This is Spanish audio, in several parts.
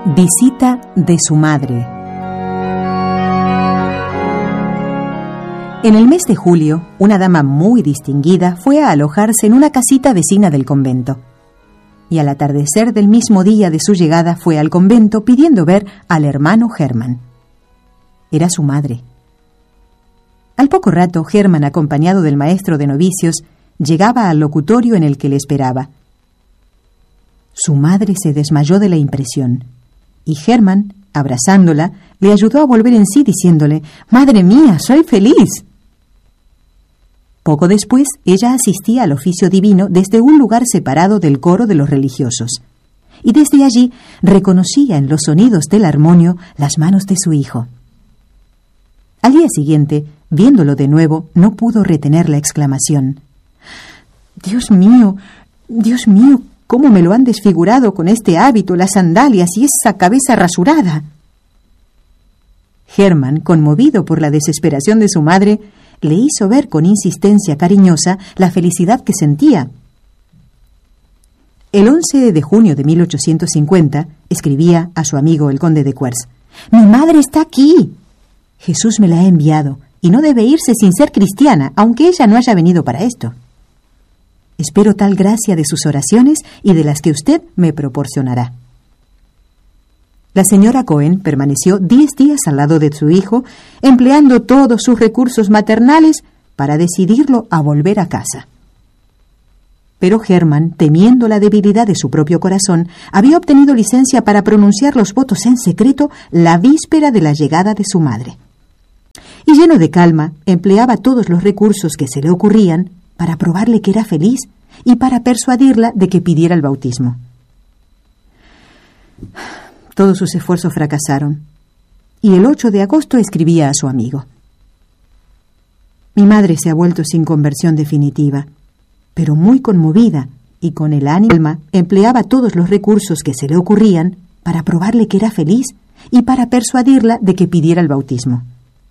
Visita de su madre. En el mes de julio, una dama muy distinguida fue a alojarse en una casita vecina del convento. Y al atardecer del mismo día de su llegada fue al convento pidiendo ver al hermano Hermann. Era su madre. Al poco rato, Hermann, acompañado del maestro de novicios, llegaba al locutorio en el que le esperaba. Su madre se desmayó de la impresión, y Hermann, abrazándola, le ayudó a volver en sí diciéndole: «¡Madre mía, soy feliz!». Poco después, ella asistía al oficio divino desde un lugar separado del coro de los religiosos, y desde allí reconocía en los sonidos del armonio las manos de su hijo. Al día siguiente, viéndolo de nuevo, no pudo retener la exclamación: Dios mío, cómo me lo han desfigurado con este hábito, las sandalias y esa cabeza rasurada». Hermann, conmovido por la desesperación de su madre, le hizo ver con insistencia cariñosa la felicidad que sentía. El 11 de junio de 1850 escribía a su amigo el conde de Cuers: «Mi madre está aquí. Jesús me la ha enviado y no debe irse sin ser cristiana, aunque ella no haya venido para esto. Espero tal gracia de sus oraciones y de las que usted me proporcionará». La señora Cohen permaneció 10 días al lado de su hijo, empleando todos sus recursos maternales para decidirlo a volver a casa. Pero Hermann, temiendo la debilidad de su propio corazón, había obtenido licencia para pronunciar los votos en secreto la víspera de la llegada de su madre. Y lleno de calma, empleaba todos los recursos que se le ocurrían para probarle que era feliz y para persuadirla de que pidiera el bautismo. Todos sus esfuerzos fracasaron, y el 8 de agosto escribía a su amigo: «Mi madre se ha vuelto sin conversión definitiva, pero muy conmovida y con el ánimo empleaba todos los recursos que se le ocurrían para probarle que era feliz y para persuadirla de que pidiera el bautismo».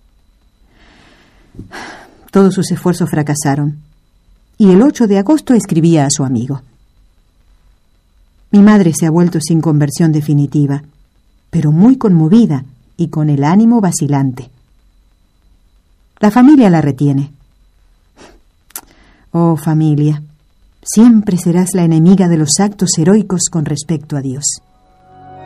Todos sus esfuerzos fracasaron, y el 8 de agosto escribía a su amigo: «Mi madre se ha vuelto sin conversión definitiva, pero muy conmovida y con el ánimo vacilante. La familia la retiene. Oh, familia, siempre serás la enemiga de los actos heroicos con respecto a Dios».